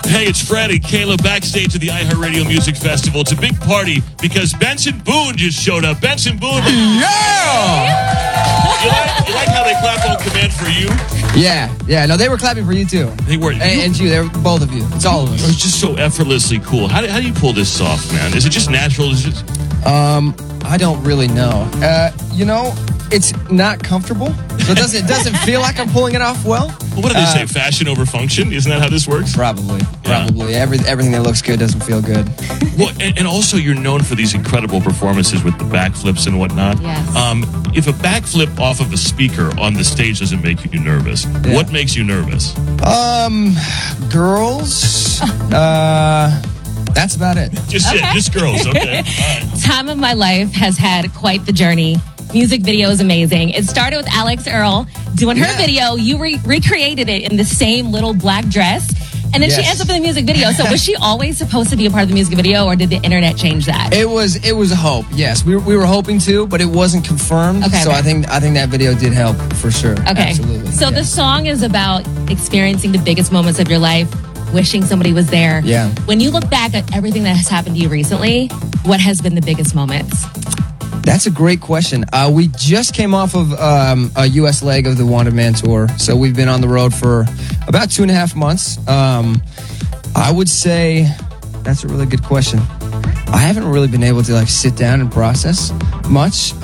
Hey, it's Fred and Kayla backstage at the iHeartRadio Music Festival. It's a big party because Benson Boone just showed up. Benson Boone. Yeah! You like how they clap on command for you? Yeah. No, they were clapping for you too. They were. And you. They were both of you. It's all of us. It was just so effortlessly cool. How do you pull this off, man? Is it just natural? Is it just... I don't really know. It's not comfortable, so it doesn't feel like I'm pulling it off well. Well, what do they say? Fashion over function? Isn't that how this works? Probably. Everything that looks good doesn't feel good. Well, and also you're known for these incredible performances with the backflips and whatnot. Yes. If a backflip off of a speaker on the stage doesn't make you nervous, what makes you nervous? Girls. That's about it. Just girls. Okay. All right. Time of My Life has had quite the journey. Music video is amazing. It started with Alex Earl doing her video. You recreated it in the same little black dress. And then she ends up in the music video. So was she always supposed to be a part of the music video, or did the internet change that? It was a hope. Yes, we were hoping to, but it wasn't confirmed. Okay, so I think that video did help for sure. Okay. Absolutely. So the song is about experiencing the biggest moments of your life, wishing somebody was there. Yeah. When you look back at everything that has happened to you recently, what has been the biggest moments? That's a great question. We just came off of a U.S. leg of the Wanted Man tour, so we've been on the road for about 2.5 months. I would say that's a really good question. I haven't really been able to sit down and process much.